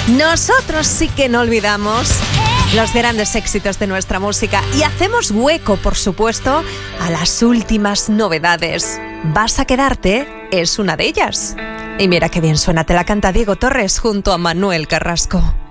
Nosotros sí que no olvidamos los grandes éxitos de nuestra música y hacemos hueco, por supuesto, a las últimas novedades. Vas a quedarte es una de ellas. Y mira qué bien suena, te la canta Diego Torres junto a Manuel Carrasco.